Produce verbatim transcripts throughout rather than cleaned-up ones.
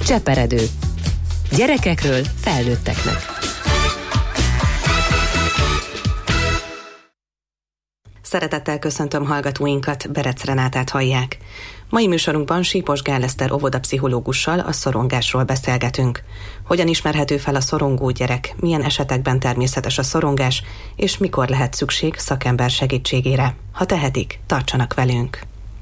Cseperedő. Gyerekekről felnőtteknek. Szeretettel köszöntöm hallgatóinkat, Berec Renátát hallják. Mai műsorunkban Sípos Gál Eszter óvodapszichológussal a szorongásról beszélgetünk. Hogyan ismerhető fel a szorongó gyerek, milyen esetekben természetes a szorongás, és mikor lehet szükség szakember segítségére. Ha tehetik, tartsanak velünk!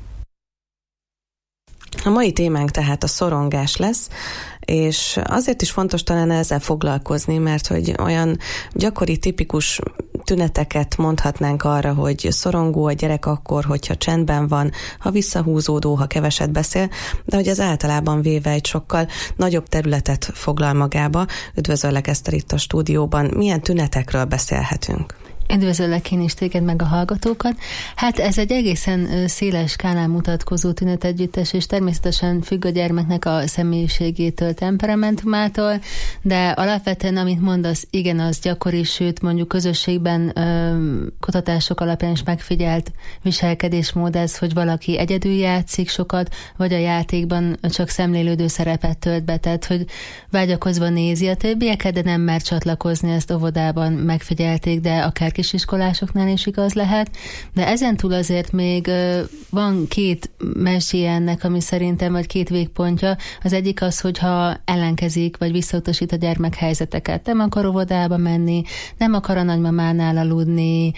A mai témánk tehát a szorongás lesz, és azért is fontos talán ezzel foglalkozni, mert hogy olyan gyakori, tipikus tüneteket mondhatnánk arra, hogy szorongó a gyerek akkor, hogyha csendben van, ha visszahúzódó, ha keveset beszél, de hogy ez általában véve egy sokkal nagyobb területet foglal magába. Üdvözöllek, Eszter, itt a stúdióban. Milyen tünetekről beszélhetünk? Üdvözöllek én is téged, meg a hallgatókat. Hát ez egy egészen széles skálán mutatkozó tünetegyüttes, és természetesen függ a gyermeknek a személyiségétől, temperamentumától, de alapvetően, amit mondasz, igen, az gyakori, sőt mondjuk közösségben ö, kutatások alapján is megfigyelt viselkedésmód ez, hogy valaki egyedül játszik sokat, vagy a játékban csak szemlélődő szerepet tölt be, tehát hogy vágyakozva nézi a többieket, de nem mer csatlakozni, ezt óvodában megfigyelték, de akár kisiskolásoknál is igaz lehet, de ezen túl azért még uh, van két mesdje ennek, ami szerintem, vagy két végpontja. Az egyik az, hogyha ellenkezik, vagy visszautasít a gyermek helyzeteket. Nem akar óvodába menni, nem akar a nagymamánál aludni,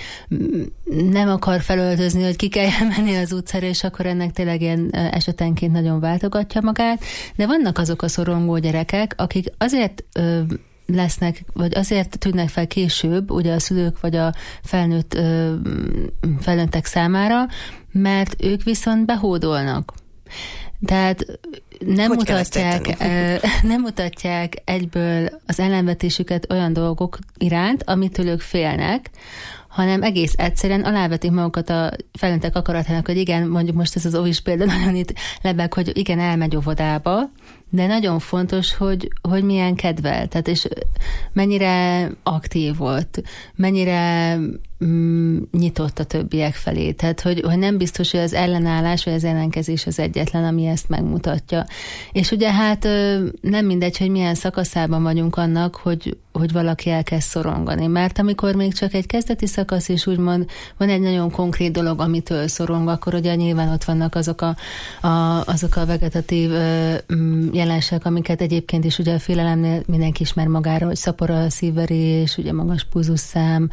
nem akar felöltözni, hogy ki kell menni az utcára, és akkor ennek tényleg ilyen esetenként nagyon váltogatja magát. De vannak azok a szorongó gyerekek, akik azért uh, lesznek, vagy azért tűnnek fel később, ugye a szülők vagy a felnőtt ö, felnőttek számára, mert ők viszont behódolnak. Tehát nem mutatják, ö, nem mutatják egyből az ellenvetésüket olyan dolgok iránt, amitől ők félnek, hanem egész egyszerűen alávetik magukat a felnőttek akaratának, hogy igen, mondjuk most ez az óvis példa nagyon itt lebeg, hogy igen, elmegy óvodába, de nagyon fontos, hogy, hogy milyen kedvel, tehát és mennyire aktív volt, mennyire mm, nyitott a többiek felé, tehát hogy, hogy nem biztos, hogy az ellenállás vagy az ellenkezés az egyetlen, ami ezt megmutatja. És ugye hát nem mindegy, hogy milyen szakaszában vagyunk annak, hogy, hogy valaki elkezd szorongani, mert amikor még csak egy kezdeti szakasz, és úgymond van egy nagyon konkrét dolog, amitől szorong, akkor ugye nyilván ott vannak azok a, a, azok a vegetatív jelenségek, amiket egyébként is ugye a félelemnél mindenki ismer magára, hogy szapor a szívverés, ugye magas pulzusszám,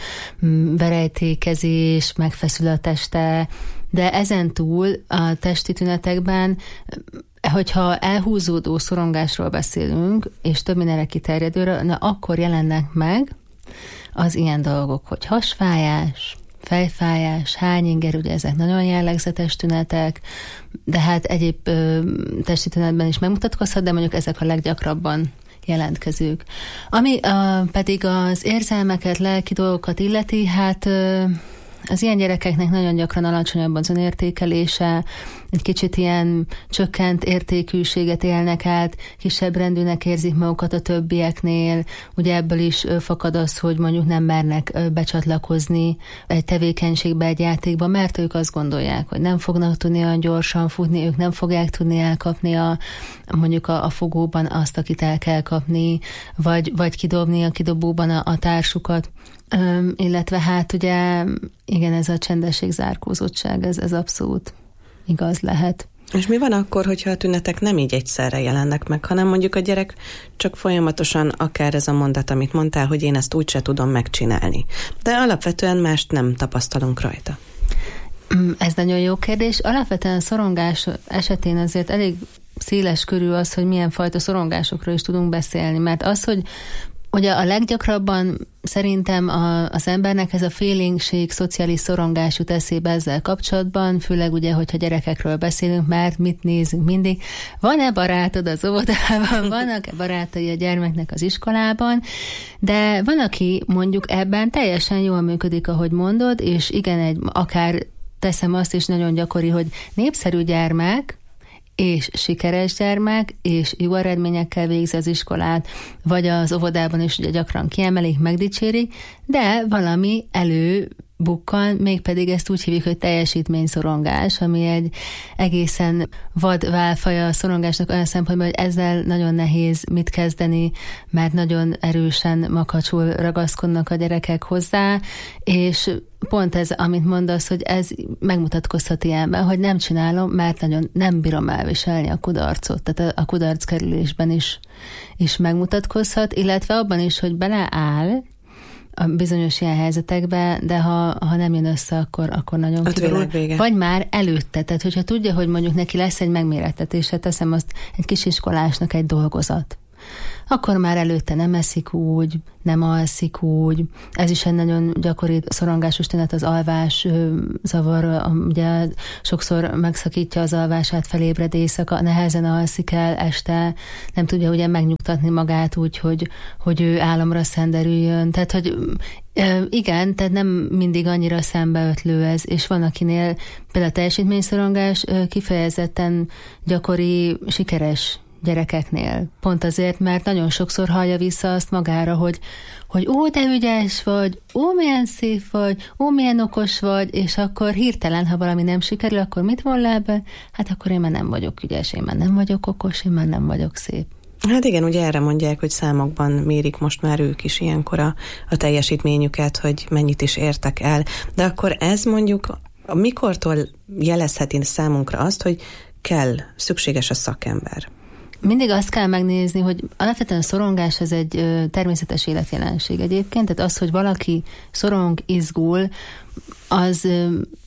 verejtékezés, megfeszül a teste, de ezen túl a testi tünetekben, hogyha elhúzódó szorongásról beszélünk, és több mindenre kiterjedőről, na akkor jelennek meg az ilyen dolgok, hogy hasfájás, fejfájás, hányinger, ugye ezek nagyon jellegzetes tünetek, de hát egyéb ö, testi tünetben is megmutatkozhat, de mondjuk ezek a leggyakrabban jelentkezők. Ami ö, pedig az érzelmeket, lelki dolgokat illeti, hát ö, az ilyen gyerekeknek nagyon gyakran alacsonyabb az önértékelése, egy kicsit ilyen csökkent értékűséget élnek át, kisebb rendűnek érzik magukat a többieknél, ugye ebből is fakad az, hogy mondjuk nem mernek becsatlakozni egy tevékenységbe, egy játékba, mert ők azt gondolják, hogy nem fognak tudni olyan gyorsan futni, ők nem fogják tudni elkapni a, mondjuk a, a fogóban azt, akit el kell kapni, vagy, vagy kidobni a kidobóban a, a társukat. Öm, illetve hát ugye igen, ez a csendesség, zárkózottság, ez, ez abszolút igaz lehet. És mi van akkor, hogyha a tünetek nem így egyszerre jelennek meg, hanem mondjuk a gyerek csak folyamatosan, akár ez a mondat, amit mondtál, hogy én ezt úgyse tudom megcsinálni. De alapvetően mást nem tapasztalunk rajta. Ez nagyon jó kérdés. Alapvetően a szorongás esetén azért elég széles körül az, hogy milyen fajta szorongásokról is tudunk beszélni, mert az, hogy ugye a leggyakrabban szerintem a, az embernek ez a félénkség, szociális szorongás jut eszébe ezzel kapcsolatban, főleg ugye, hogyha gyerekekről beszélünk, mert mit nézünk mindig. Van-e barátod az óvodában, vannak-e barátai a gyermeknek az iskolában, de van, aki mondjuk ebben teljesen jól működik, ahogy mondod, és igen, egy, akár teszem azt is nagyon gyakori, hogy népszerű gyermek, és sikeres gyermek, és jó eredményekkel végzi az iskolát, vagy az óvodában is ugye gyakran kiemelik, megdicsérik, de valami elő bukkan, mégpedig ezt úgy hívjuk, hogy teljesítményszorongás, ami egy egészen vad válfaja a szorongásnak olyan szempontból, hogy ezzel nagyon nehéz mit kezdeni, mert nagyon erősen makacsul ragaszkodnak a gyerekek hozzá, és pont ez, amit mondasz, hogy ez megmutatkozhat ilyenben, hogy nem csinálom, mert nagyon nem bírom elviselni a kudarcot, tehát a, a kudarckerülésben is, is megmutatkozhat, illetve abban is, hogy beleáll a bizonyos ilyen helyzetekbe, de ha, ha nem jön össze, akkor, akkor nagyon kiborul. Vagy már előtte, tehát hogyha tudja, hogy mondjuk neki lesz egy megmérettetése, teszem azt egy kisiskolásnak egy dolgozat, akkor már előtte nem eszik úgy, nem alszik úgy. Ez is egy nagyon gyakori szorongásos tünet, az alvás zavar, ugye sokszor megszakítja az alvását, felébred éjszaka, nehezen alszik el este, nem tudja ugye megnyugtatni magát úgy, hogy, hogy ő álomra szenderüljön. Tehát, hogy igen, tehát nem mindig annyira szembeötlő ez, és van akinél például a teljesítményszorongás kifejezetten gyakori, sikeres gyerekeknél. Pont azért, mert nagyon sokszor hallja vissza azt magára, hogy, hogy ó, de ügyes vagy, ó, milyen szép vagy, ó, milyen okos vagy, és akkor hirtelen, ha valami nem sikerül, akkor mit von le ebben? Hát akkor én már nem vagyok ügyes, én már nem vagyok okos, én már nem vagyok szép. Hát igen, ugye erre mondják, hogy számokban mérik most már ők is ilyenkor a, a teljesítményüket, hogy mennyit is értek el. De akkor ez mondjuk mikortól jelezheti számunkra azt, hogy kell, szükséges a szakember? Mindig azt kell megnézni, hogy alapvetően a szorongás az egy ö, természetes életjelenség egyébként, tehát az, hogy valaki szorong, izgul, az ö,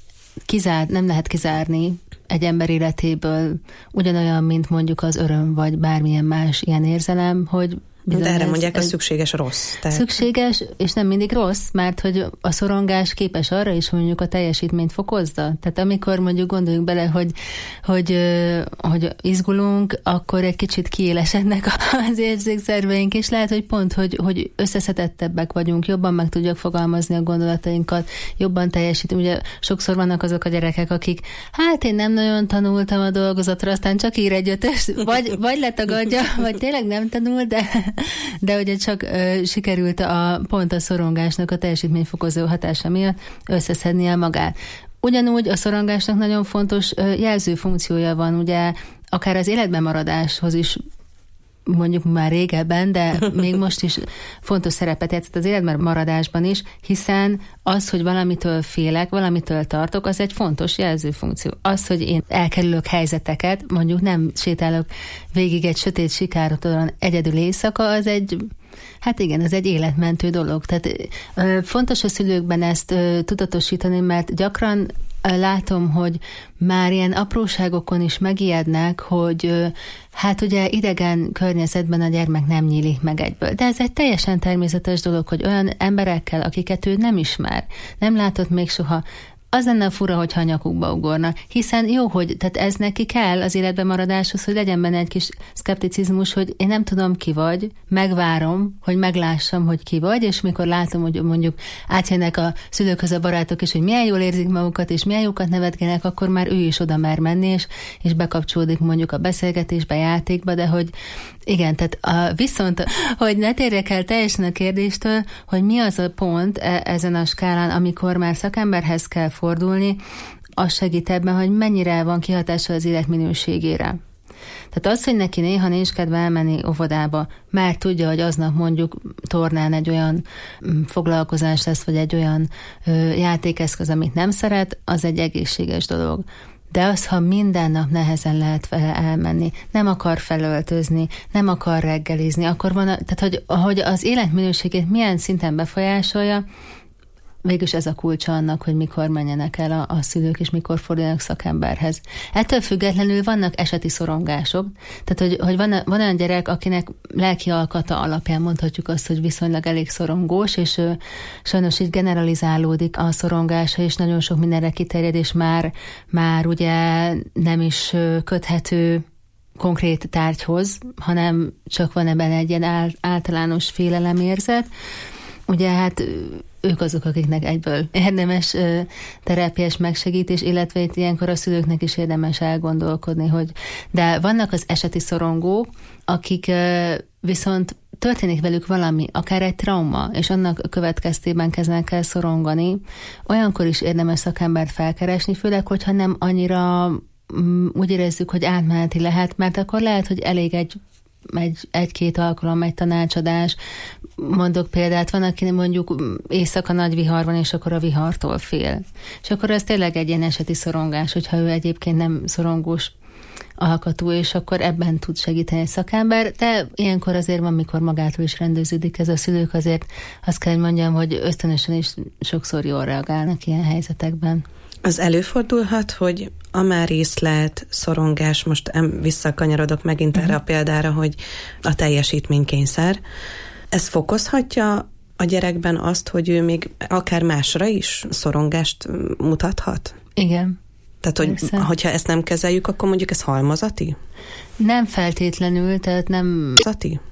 kizár, nem lehet kizárni egy ember életéből ugyanolyan, mint mondjuk az öröm, vagy bármilyen más ilyen érzelem, hogy de erre mondják, ez, a szükséges rossz. Tehát... Szükséges, és nem mindig rossz, mert hogy a szorongás képes arra is, hogy mondjuk a teljesítményt fokozza. Tehát amikor mondjuk gondoljunk bele, hogy, hogy, hogy izgulunk, akkor egy kicsit kiélesednek az érzékszerveink, és lehet, hogy pont, hogy, hogy összeszedettebbek vagyunk, jobban meg tudjuk fogalmazni a gondolatainkat, jobban teljesítünk. Ugye sokszor vannak azok a gyerekek, akik hát én nem nagyon tanultam a dolgozatra, aztán csak ír egy ötös, vagy, vagy letagadja, vagy tényleg nem tanul, de de ugye csak ö, sikerült a, pont a szorongásnak a teljesítményfokozó hatása miatt összeszednie magát. Ugyanúgy a szorongásnak nagyon fontos ö, jelző funkciója van, ugye akár az életben maradáshoz is mondjuk már régebben, de még most is fontos szerepet játszott az életben maradásban is, hiszen az, hogy valamitől félek, valamitől tartok, az egy fontos jelzőfunkció. Az, hogy én elkerülök helyzeteket, mondjuk nem sétálok végig egy sötét sikároton egyedül éjszaka, az egy hát igen, ez egy életmentő dolog. Tehát ö, fontos a szülőkben ezt ö, tudatosítani, mert gyakran ö, látom, hogy már ilyen apróságokon is megijednek, hogy ö, hát ugye idegen környezetben a gyermek nem nyílik meg egyből. De ez egy teljesen természetes dolog, hogy olyan emberekkel, akiket ő nem ismer, nem látott még soha, az lenne fura, hogyha a nyakukba ugorna. Hiszen jó, hogy tehát ez neki kell az életben maradáshoz, hogy legyen benne egy kis szkepticizmus, hogy én nem tudom, ki vagy, megvárom, hogy meglássam, hogy ki vagy, és mikor látom, hogy mondjuk átjönnek a szülőkhöz a barátok is, hogy milyen jól érzik magukat, és milyen jókat nevetgenek, akkor már ő is oda mer menni, és, és bekapcsolódik mondjuk a beszélgetésbe, játékba, de hogy igen, tehát a, viszont, hogy ne térjek el teljesen a kérdéstől, hogy mi az a pont e, ezen a skálán, amikor már szakemberhez kell fordulni, az segít ebben, hogy mennyire van kihatása az életminőségére. Tehát az, hogy neki néha nincs kedve elmenni óvodába, mert tudja, hogy aznap mondjuk tornán egy olyan foglalkozás lesz, vagy egy olyan ö, játékeszköz, amit nem szeret, az egy egészséges dolog. De az, ha minden nap nehezen lehet vele elmenni, nem akar felöltözni, nem akar reggelizni, akkor van, a, tehát hogy, hogy az életminőségét milyen szinten befolyásolja, végülis ez a kulcsa annak, hogy mikor menjenek el a, a szülők, és mikor forduljanak szakemberhez. Ettől függetlenül vannak eseti szorongások, tehát hogy, hogy van, van olyan gyerek, akinek lelki alkata alapján mondhatjuk azt, hogy viszonylag elég szorongós, és ő, sajnos így generalizálódik a szorongása, és nagyon sok mindenre kiterjed, és már, már ugye nem is köthető konkrét tárgyhoz, hanem csak van ebben egy ilyen általános félelemérzet. Ugye hát ők azok, akiknek egyből érdemes uh, terápiás megsegítés, illetve itt ilyenkor a szülőknek is érdemes elgondolkodni, hogy de vannak az eseti szorongók, akik uh, viszont történik velük valami, akár egy trauma, és annak következtében kezdenek el szorongani, olyankor is érdemes szakembert felkeresni, főleg, hogyha nem annyira um, úgy érezzük, hogy átmeneti lehet, mert akkor lehet, hogy elég egy egy, egy-két alkalom, egy tanácsadás. Mondok példát, van, aki mondjuk éjszaka nagy vihar van, és akkor a vihartól fél. És akkor ez tényleg egy ilyen eseti szorongás, hogyha ő egyébként nem szorongós alkatú, és akkor ebben tud segíteni egy szakember, de ilyenkor azért van, mikor magától is rendeződik ez, a szülők azért azt kell, hogy mondjam, hogy ösztönösen is sokszor jól reagálnak ilyen helyzetekben. Az előfordulhat, hogy a már észlelt szorongás, most visszakanyarodok megint uh-huh. erre a példára, hogy a teljesítménykényszer, ez fokozhatja a gyerekben azt, hogy ő még akár másra is szorongást mutathat? Igen. Tehát, hogy, Persze. hogyha ezt nem kezeljük, akkor mondjuk ez halmazati? Nem feltétlenül, tehát nem... Zati?